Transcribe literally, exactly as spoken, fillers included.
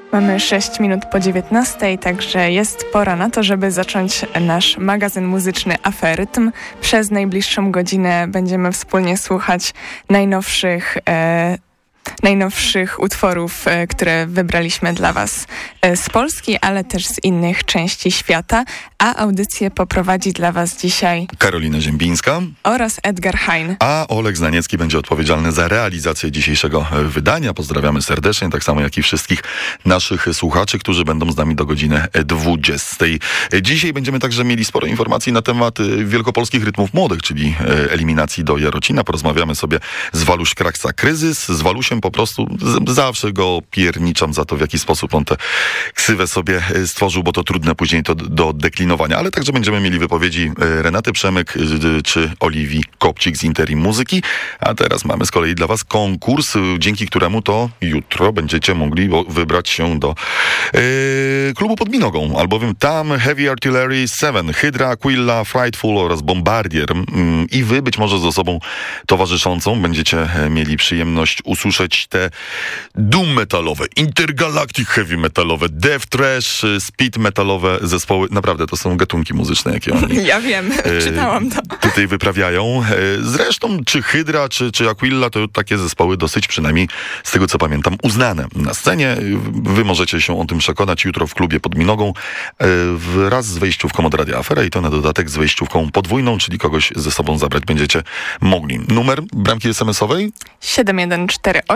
Mamy sześć minut po dziewiętnastej, także jest pora na to, żeby zacząć nasz magazyn muzyczny Aferytm. Przez najbliższą godzinę będziemy wspólnie słuchać najnowszych e, najnowszych utworów, e, które wybraliśmy dla Was e, z Polski, ale też z innych części świata, a audycję poprowadzi dla Was dzisiaj Karolina Ziembińska oraz Edgar Hein. A Oleg Znaniecki będzie odpowiedzialny za realizację dzisiejszego wydania. Pozdrawiamy serdecznie, tak samo jak i wszystkich naszych słuchaczy, którzy będą z nami do godziny dwudziestej. Dzisiaj będziemy także mieli sporo informacji na temat wielkopolskich rytmów młodych, czyli eliminacji do Jarocina. Porozmawiamy sobie z Waluś Kraksa Kryzys. Z Walusiem po prostu z- zawsze go pierniczam za to, w jaki sposób on tę ksywę sobie stworzył, bo to trudne później to do deklinowania. Ale także będziemy mieli wypowiedzi Renaty Przemyk czy Oliwii Kopcik z Interim Muzyki. A teraz mamy z kolei dla Was konkurs, dzięki któremu to jutro będziecie mogli wybrać się do yy, klubu pod Minogą, albowiem tam Heavy Artillery siedem, Hydra, Aquila, Frightful oraz Bombardier yy, i wy być może z osobą towarzyszącą będziecie mieli przyjemność usłyszeć te doom metalowe, intergalactic heavy metalowe, death trash, speed metalowe zespoły. Naprawdę, to są gatunki muzyczne, jakie oni Ja wiem, czytałam to. tutaj wyprawiają. Zresztą czy Hydra, czy, czy Aquila to takie zespoły dosyć, przynajmniej z tego co pamiętam, uznane na scenie. Wy możecie się o tym przekonać jutro w klubie pod Minogą wraz z wejściówką od Radia Afera i to na dodatek z wejściówką podwójną, czyli kogoś ze sobą zabrać będziecie mogli. Numer bramki es em esowej? siedem jeden cztery